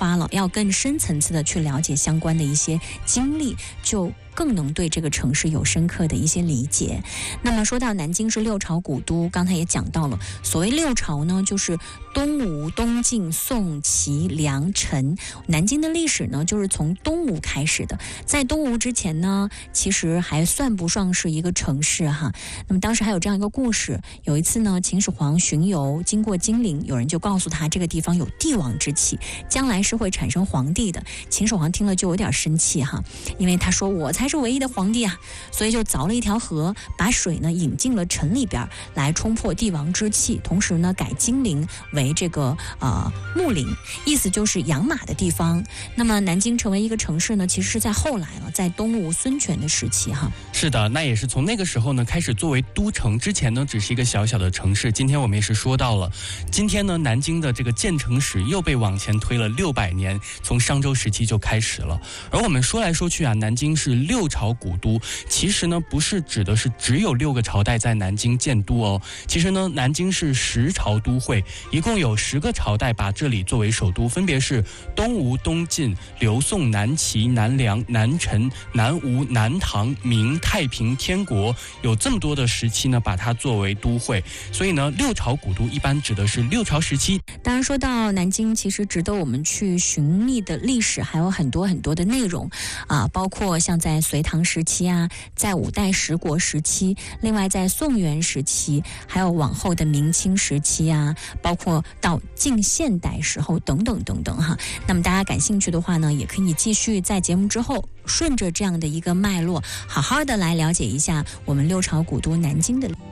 花了，要更深层次的去了解相关的一些经历，就更能对这个城市有深刻的一些理解。那么说到南京是六朝古都，刚才也讲到了，所谓六朝呢，就是东吴、东晋、宋、齐、梁、陈。南京的历史呢，就是从东吴开始的。在东吴之前呢，其实还算不上是一个城市哈。那么当时还有这样一个故事，有一次呢，秦始皇巡游经过金陵，有人就告诉他这个地方有帝王之气，将来是会产生皇帝的。秦始皇听了就有点生气哈，因为他说我才是唯一的皇帝啊，所以就凿了一条河，把水呢引进了城里边来冲破帝王之气，同时呢改金陵为这个牧陵，意思就是养马的地方。那么南京成为一个城市呢，其实是在后来了，在东吴孙权的时期哈。 是的，那也是从那个时候呢开始作为都城，之前呢只是一个小小的城市。今天我们也是说到了，今天呢南京的这个建城史又被往前推了600年，从商周时期就开始了。而我们说来说去啊，南京是六朝古都，其实呢不是指的是只有6个朝代在南京建都哦，其实呢南京是10朝都会，一共有10个朝代把这里作为首都，分别是东吴、东晋、刘宋、南齐、南梁、南陈、南吴、南唐、明、太平、天国，有这么多的时期呢把它作为都会。所以呢六朝古都一般指的是6朝时期。 当然说到南京，其实值得我们去寻觅的历史还有很多很多的内容啊，包括像在隋唐时期啊，在5代十国时期，另外在宋元时期，还有往后的明清时期啊，包括到近现代时候等等等等哈。那么大家感兴趣的话呢，也可以继续在节目之后顺着这样的一个脉络，好好的来了解一下我们六朝古都南京的